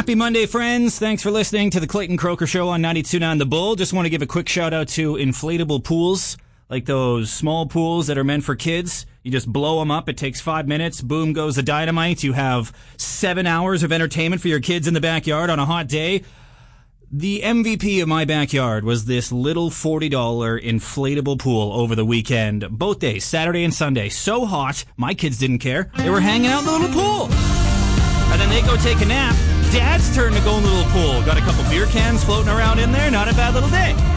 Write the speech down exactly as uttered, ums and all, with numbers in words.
Happy Monday, friends. Thanks for listening to the Clayton Croker Show on ninety-two point nine The Bull. Just want to give a quick shout out to inflatable pools, like those small pools that are meant for kids. You just blow them up. It takes five minutes. Boom goes the dynamite. You have seven hours of entertainment for your kids in the backyard on a hot day. The M V P of my backyard was this little forty dollars inflatable pool over the weekend. Both days, Saturday and Sunday. So hot, my kids didn't care. They were hanging out in the little pool. And then they go take a nap. Dad's turn to go in the little pool. Got a couple beer cans floating around in there. Not a bad little day.